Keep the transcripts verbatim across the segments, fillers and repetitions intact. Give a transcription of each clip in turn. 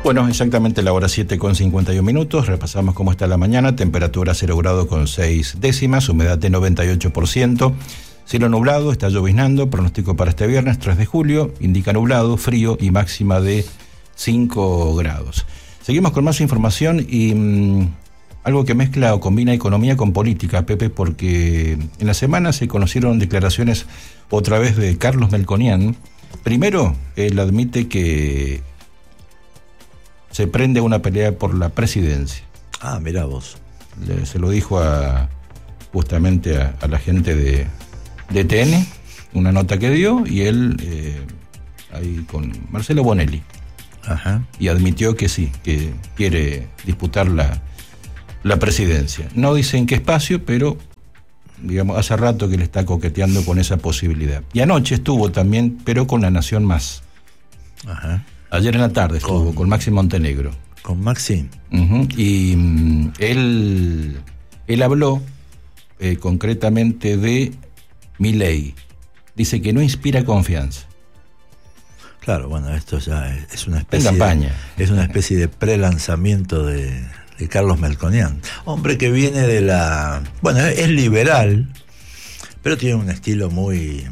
Bueno, exactamente la hora siete con cincuenta y un minutos. Repasamos cómo está la mañana. Temperatura cero grados con seis décimas, humedad de noventa y ocho por ciento. Cielo nublado, está lloviznando. Pronóstico para este viernes tres de julio. Indica nublado, frío y máxima de cinco grados. Seguimos con más información y mmm, algo que mezcla o combina economía con política, Pepe, porque en la semana se conocieron declaraciones otra vez de Carlos Melconian. Primero, él admite que se prende una pelea por la presidencia. Ah, mirá vos. Le, se lo dijo a justamente a, a la gente de, de T N, una nota que dio, y él, eh, ahí con Marcelo Bonelli. Ajá. Y admitió que sí, que quiere disputar la, la presidencia. No dice en qué espacio, pero digamos, hace rato que le está coqueteando con esa posibilidad. Y anoche estuvo también, pero con La Nación Más. Ajá. Ayer en la tarde estuvo con, con Maxi Montenegro. Con Maxi. Uh-huh. Y um, él, él habló eh, concretamente de Milei. Dice que no inspira confianza. Claro, bueno, esto ya es, es una especie en campaña. De, es una especie de pre-lanzamiento de, de Carlos Melconian. Hombre que viene de la... Bueno, es liberal, pero tiene un estilo muy...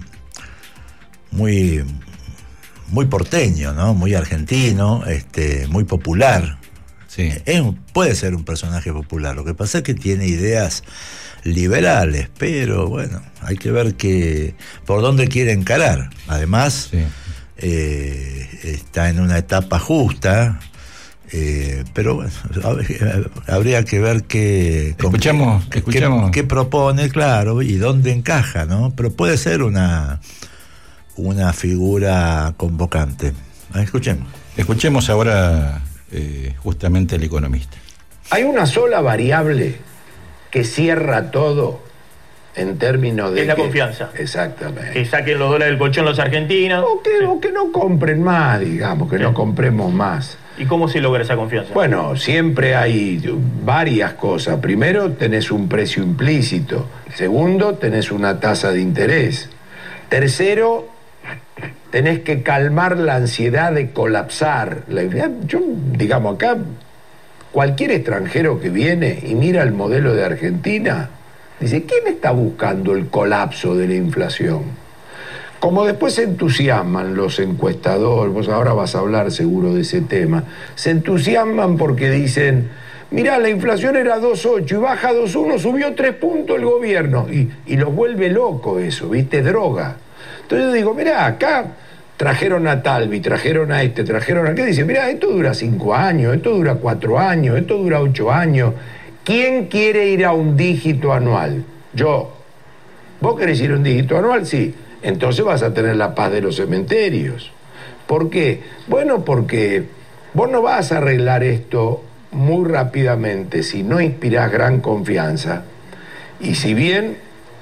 muy... muy porteño, ¿no? Muy argentino, este, muy popular. Sí. Es un, puede ser un personaje popular. Lo que pasa es que tiene ideas liberales, pero bueno, hay que ver que por dónde quiere encarar. Además, sí. eh, está en una etapa justa, eh, pero bueno, habría que ver qué, escuchamos, qué, escuchamos. Qué, qué propone, claro, y dónde encaja, ¿no? Pero puede ser una una figura convocante. Escuchemos. Escuchemos ahora eh, justamente al economista. Hay una sola variable que cierra todo en términos de... Es la que, confianza. Exactamente. Que saquen los dólares del colchón los argentinos. O que, sí. o que no compren más, digamos, que sí. no compremos más. ¿Y cómo se logra esa confianza? Bueno, siempre hay varias cosas. Primero, tenés un precio implícito. Segundo, tenés una tasa de interés. Tercero, tenés que calmar la ansiedad de colapsar. La, yo, digamos, acá, cualquier extranjero que viene y mira el modelo de Argentina, dice, ¿quién está buscando el colapso de la inflación? Como después se entusiasman los encuestadores, vos ahora vas a hablar seguro de ese tema, se entusiasman porque dicen, mirá, la inflación era dos coma ocho y baja a dos coma uno, subió tres puntos el gobierno. Y, y los vuelve loco eso, ¿viste? Droga. Entonces yo digo, mirá, acá trajeron a Talvi, trajeron a este, trajeron a aquel, dice, mirá, esto dura cinco años, esto dura cuatro años, esto dura ocho años. ¿Quién quiere ir a un dígito anual? Yo. ¿Vos querés ir a un dígito anual? Sí. Entonces vas a tener la paz de los cementerios. ¿Por qué? Bueno, porque vos no vas a arreglar esto muy rápidamente si no inspirás gran confianza. Y si bien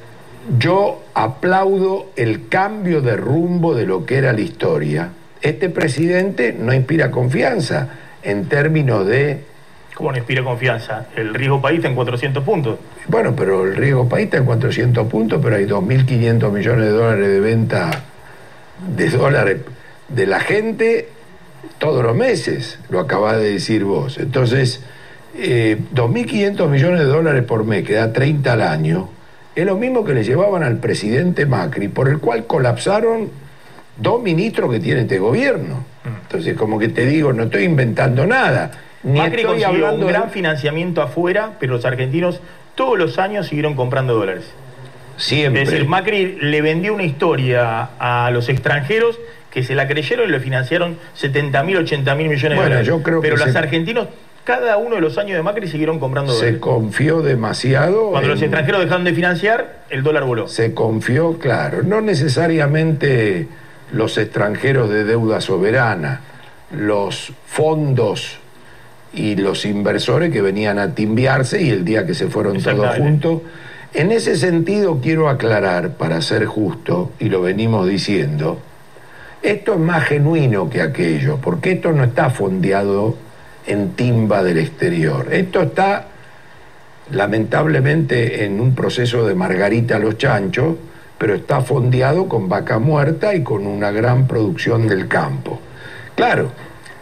yo aplaudo el cambio de rumbo de lo que era la historia, este presidente no inspira confianza en términos de... ¿Cómo no inspira confianza? El riesgo país está en cuatrocientos puntos. Bueno, pero el riesgo país está en cuatrocientos puntos, pero hay dos mil quinientos millones de dólares de venta de dólares de la gente todos los meses, lo acabás de decir vos. Entonces, eh, dos mil quinientos millones de dólares por mes, que da treinta al año, es lo mismo que le llevaban al presidente Macri, por el cual colapsaron dos ministros que tiene este gobierno. Entonces, como que te digo, no estoy inventando nada. Ni Macri consiguió un gran de... financiamiento afuera, pero los argentinos todos los años siguieron comprando dólares. Siempre. Es decir, Macri le vendió una historia a los extranjeros que se la creyeron y le financiaron setenta mil, ochenta mil millones bueno, de dólares. Yo creo pero que los se... argentinos, cada uno de los años de Macri siguieron comprando dólares. Se confió demasiado. Cuando en... los extranjeros dejaron de financiar, el dólar voló. Se confió, claro. No necesariamente los extranjeros de deuda soberana, los fondos y los inversores que venían a timbiarse y el día que se fueron todos juntos. En ese sentido quiero aclarar, para ser justo, y lo venimos diciendo, esto es más genuino que aquello, porque esto no está fondeado en timba del exterior. Esto está, lamentablemente, en un proceso de Margarita a los chanchos, pero está fondeado con vaca muerta y con una gran producción del campo. Claro,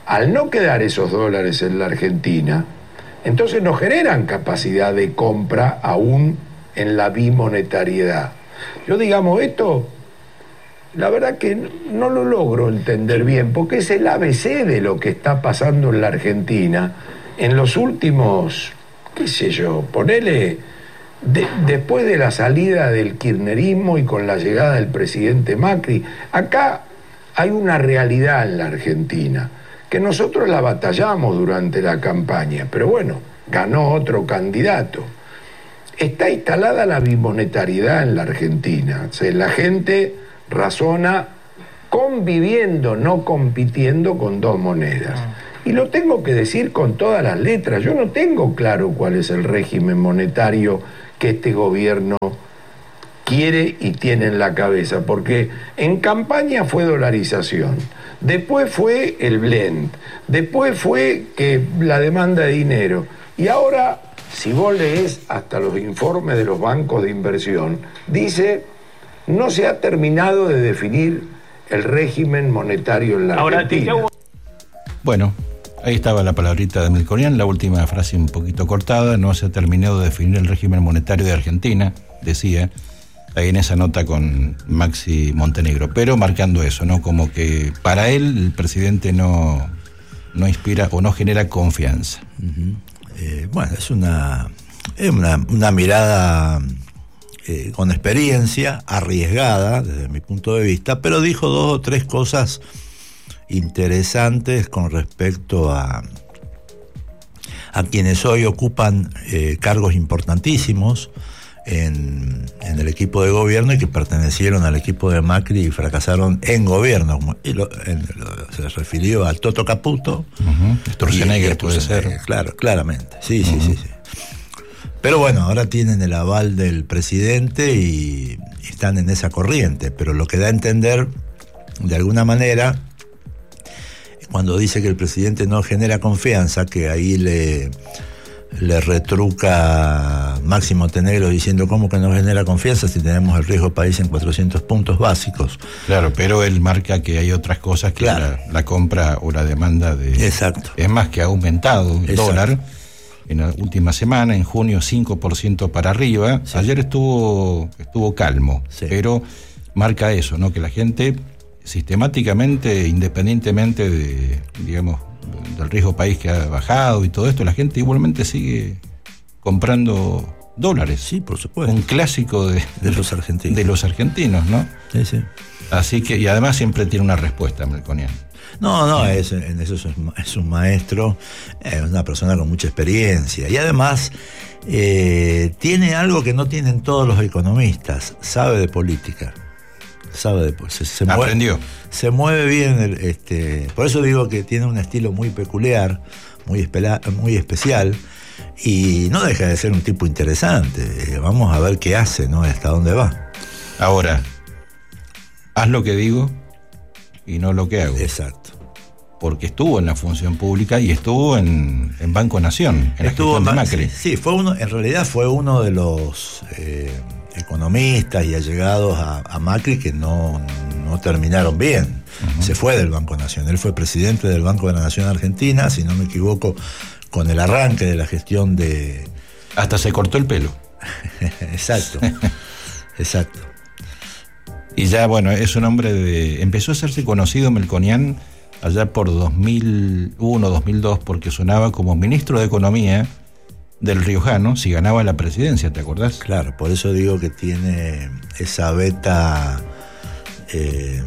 Al no quedar esos dólares en la Argentina, entonces no generan capacidad de compra aún en la bimonetariedad. Yo, digamos, esto, la verdad que no lo logro entender bien, porque es el A B C de lo que está pasando en la Argentina en los últimos, qué sé yo, ponele, de, después de la salida del kirchnerismo y con la llegada del presidente Macri. Acá hay una realidad en la Argentina, que nosotros la batallamos durante la campaña, pero bueno, ganó otro candidato. Está instalada la bimonetariedad en la Argentina. O sea, la gente razona conviviendo, no compitiendo con dos monedas. Y lo tengo que decir con todas las letras. Yo no tengo claro cuál es el régimen monetario que este gobierno quiere y tiene en la cabeza, porque en campaña fue dolarización, después fue el blend, después fue que la demanda de dinero, y ahora, si vos lees hasta los informes de los bancos de inversión, dice, no se ha terminado de definir el régimen monetario en la ahora, Argentina. Bueno, ahí estaba la palabrita de Melconian, la última frase un poquito cortada, no se ha terminado de definir el régimen monetario de Argentina, decía, ahí en esa nota con Maxi Montenegro, pero marcando eso, ¿no? Como que para él el presidente no, no inspira o no genera confianza. Uh-huh. Eh, bueno, es una, es una, una mirada eh, con experiencia, arriesgada desde mi punto de vista, pero dijo dos o tres cosas interesantes con respecto a, a quienes hoy ocupan eh, cargos importantísimos en, en el equipo de gobierno y que pertenecieron al equipo de Macri y fracasaron en gobierno. Y lo, en, lo, se refirió a Toto Caputo. Uh-huh. Sturzenegger puede ser. Claro, claramente. Sí, uh-huh. sí, sí, sí. Pero bueno, ahora tienen el aval del presidente y, y están en esa corriente. Pero lo que da a entender, de alguna manera, cuando dice que el presidente no genera confianza, que ahí le... le retruca Maxi Montenegro diciendo cómo que no genera confianza si tenemos el riesgo país en cuatrocientos puntos básicos. Claro, pero él marca que hay otras cosas que claro. la, la compra o la demanda de... Exacto. Es más, que ha aumentado el Exacto. dólar en la última semana, en junio cinco por ciento para arriba. Sí. Ayer estuvo, estuvo calmo, sí. pero marca eso, ¿no? Que la gente sistemáticamente, independientemente de, digamos, del riesgo país que ha bajado y todo esto, la gente igualmente sigue comprando dólares. Sí, por supuesto. Un clásico de, de los argentinos. De los argentinos, ¿no? Sí, sí. Así que, y además siempre tiene una respuesta, Melconian. No, no, es, en eso es, es un maestro, es una persona con mucha experiencia. Y además eh, tiene algo que no tienen todos los economistas, sabe de política. Sabe de, se, se aprendió mueve, se mueve bien el, este, por eso digo que tiene un estilo muy peculiar, muy, espela, muy especial, y no deja de ser un tipo interesante. Eh, vamos a ver qué hace, ¿no? Hasta dónde va. Ahora, haz lo que digo y no lo que hago. Exacto. Porque estuvo en la función pública y estuvo en, en Banco Nación, en estuvo la gestión de Macri. Sí, sí, fue uno, en realidad fue uno de los eh, economistas y allegados a, a Macri que no, no terminaron bien. Uh-huh. Se fue del Banco Nación. Él fue presidente del Banco de la Nación Argentina, si no me equivoco, con el arranque de la gestión de... Hasta se cortó el pelo. Exacto, exacto. Y ya, bueno, es un hombre de... Empezó a hacerse conocido Melconian allá por dos mil uno, dos mil dos, porque sonaba como ministro de Economía del Riojano si ganaba la presidencia, ¿te acordás? Claro, por eso digo que tiene esa beta eh,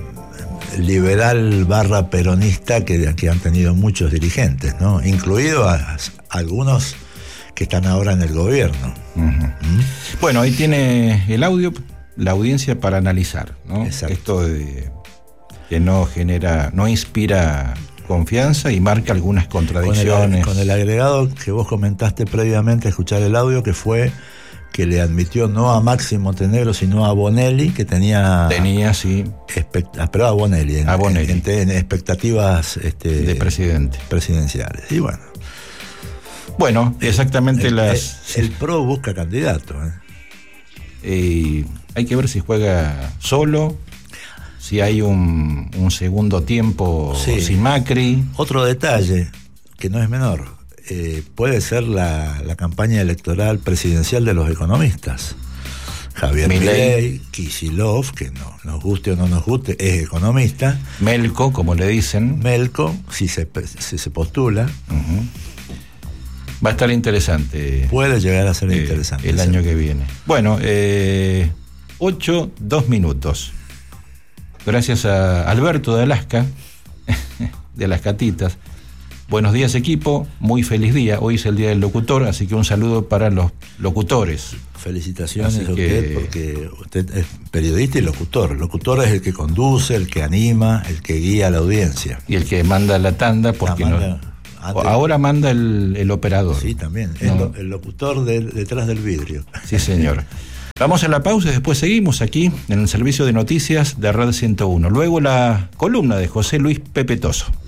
liberal barra peronista que, que han tenido muchos dirigentes, ¿no? Incluido a, a algunos que están ahora en el gobierno. Uh-huh. ¿Mm? Bueno, ahí tiene el audio, la audiencia para analizar, ¿no? Exacto. Esto de que no genera, no inspira confianza y marca algunas contradicciones. Con el, con el agregado que vos comentaste previamente a escuchar el audio, que fue que le admitió no a Maxi Montenegro sino a Bonelli, que tenía tenía sí expect, pero a Bonelli en, a Bonelli en, en, en expectativas este, de presidente presidenciales. Y bueno bueno exactamente el, las el, el PRO busca candidato, ¿eh? Eh, hay que ver si juega solo, si hay un, un segundo tiempo sí. sin Macri. Otro detalle, que no es menor, eh, puede ser la, la campaña electoral presidencial de los economistas. Javier Milei, Kicillof, que no, nos guste o no nos guste, es economista. Melco, como le dicen. Melco, si se, si se postula. Uh-huh. Va a estar interesante. Puede llegar a ser eh, interesante. El año que viene. Bueno, eh, ocho, dos minutos. Gracias a Alberto de Alaska, de las Catitas. Buenos días, equipo. Muy feliz día. Hoy es el Día del Locutor, así que un saludo para los locutores. Felicitaciones así a usted, que... porque usted es periodista y locutor. Locutor es el que conduce, el que anima, el que guía a la audiencia. Y el que manda la tanda, porque ah, manda, no... antes... ahora manda el, el operador. Sí, también. No. El, el locutor de, detrás del vidrio. Sí, señor. Vamos a la pausa y después seguimos aquí en el servicio de noticias de Red ciento uno. Luego la columna de José Luis Pepe Toso.